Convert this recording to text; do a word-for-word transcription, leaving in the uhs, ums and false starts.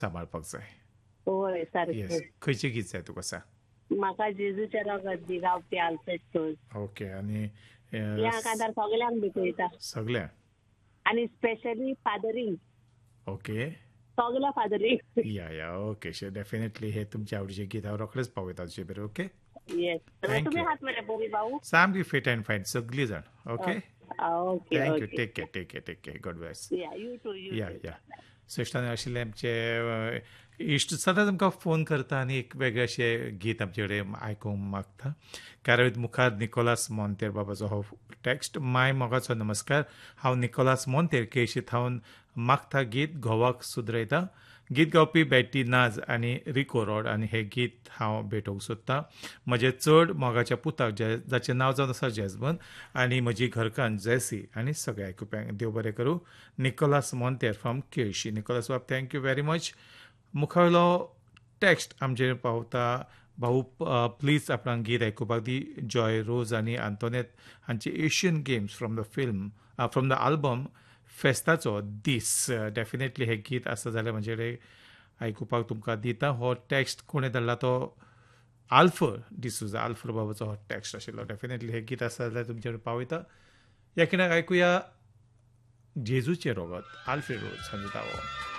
सांबाळपाक जाय. होय सारकें. येस. खंयचें गीत जाय तुका सांग? म्हाका जेजूच्या रगत दी गावपी आल्सट टोल. ओके. आनी ह्या कांतार सगल्यांक भेटयता. सगळ्यांक? आनी स्पेशली फादरींक. ओके. सगल्या फादरींक. या या ओके शे डेफिनेटली हे तुमच्या आवडीचें गीत हांव रोखडेंच पावयता तुजे बरें. ओके. येस. Thank तुमी you. आहात मरे बरी भाऊ. सामकी फिट अँड फायन सगळीं जाण. Okay. Okay thank you. Okay. Take care take care take care. God bless. या यू टू यू या टू. या श्रेष्ठान आशिल्ले आमचे अ, इश्ट सदांच आमकां फोन करता आनी एक वेगळें अशें गीत आमचे कडेन आयकूंक मागता. कार्यावळींत मुखार निकोलास मोंतेर बाबाचो हो टॅक्स्ट. माय मोगाचो नमस्कार. हांव निकोलास मोंतेर केळशीत हांव मागता गीत घोवाक सुदरयता. गीत गावपी बॅटी नाज आनी रिको रॉड आनी हें गीत हांव भेटोवंक सोदतां म्हजे चड मोगाच्या पुताक जे जाचें नांव जावन आसा जॅस्मन आनी म्हजी घरकान्न जॅसी आनी सगळ्या आयकुप्यांक देव बरें करूं. Nicolas मोंतेर from Kelshi. निकोलास बाब thank you very much. मुखावेलो text आमचेर पावता. भाऊ प्लीज आपणाक गीत आयकुपाक दी. जॉय रोज आनी आंतोनेत हांची Asian games from the film from the album फेस्ताचो this. Definitely हे गीत आसा जाल्यार म्हजे कडेन आयकुपाक तुमकां दिता. हो टॅक्स्ट कोणें धाडला तो आल्फर डिसूजा. आल्फर बाबाचो हो टॅक्स्ट आशिल्लो. डेफिनेटली हे गीत आसा जाल्यार तुमचे कडेन पावयता. ह्या खिणाक आयकुया जेजूचें रगत आल्फ्रेड रोज हांचो दावो.